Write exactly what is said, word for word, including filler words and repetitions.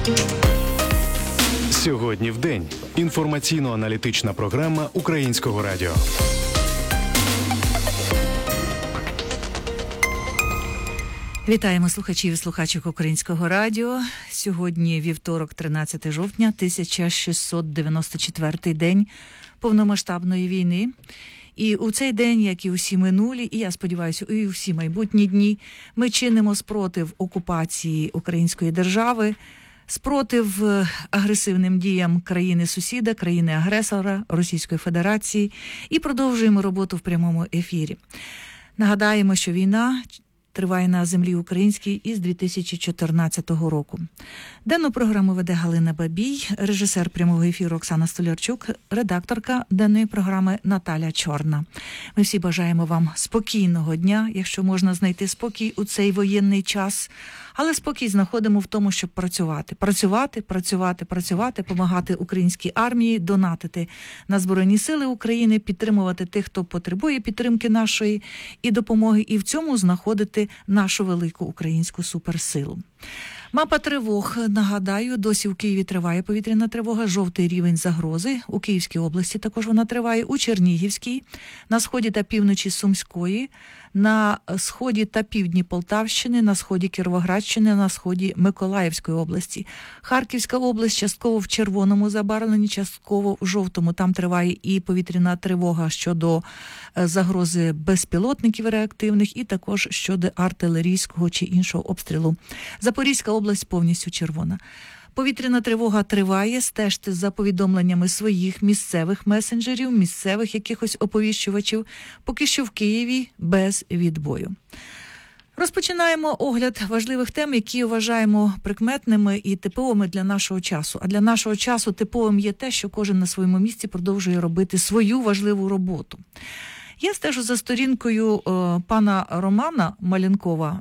Сьогодні в день. Інформаційно-аналітична програма Українського радіо. Вітаємо слухачів і слухачок Українського радіо. Сьогодні вівторок, тринадцяте жовтня, тисяча шістсот дев'яносто четвертий день повномасштабної війни. І у цей день, як і усі минулі, і я сподіваюся, і усі майбутні дні, ми чинимо спротив окупації української держави, спротив агресивним діям країни-сусіда, країни-агресора Російської Федерації і продовжуємо роботу в прямому ефірі. Нагадаємо, що війна триває на землі українській із дві тисячі чотирнадцятого року. Денну програму веде Галина Бабій, режисер прямого ефіру Оксана Столярчук, редакторка денної програми Наталя Чорна. Ми всі бажаємо вам спокійного дня, якщо можна знайти спокій у цей воєнний час, але спокій знаходимо в тому, щоб працювати. Працювати, працювати, працювати, допомагати українській армії, донатити на Збройні Сили України, підтримувати тих, хто потребує підтримки нашої і допомоги, і в цьому знаходити нашу велику українську суперсилу. Мапа тривог. Нагадаю, досі у Києві триває повітряна тривога, жовтий рівень загрози. У Київській області також вона триває, у Чернігівській, на сході та півночі Сумської, на сході та півдні Полтавщини, на сході Кіровоградщини, на сході Миколаївської області. Харківська область частково в червоному забарвленні, частково в жовтому. Там триває і повітряна тривога щодо загрози безпілотників реактивних і також щодо артилерійського чи іншого обстрілу. Запорізька область повністю червона. Повітряна тривога триває, стежте за повідомленнями своїх місцевих месенджерів, місцевих якихось оповіщувачів, поки що в Києві без відбою. Розпочинаємо огляд важливих тем, які вважаємо прикметними і типовими для нашого часу. А для нашого часу типовим є те, що кожен на своєму місці продовжує робити свою важливу роботу. Я стежу за сторінкою е, пана Романа Малянкова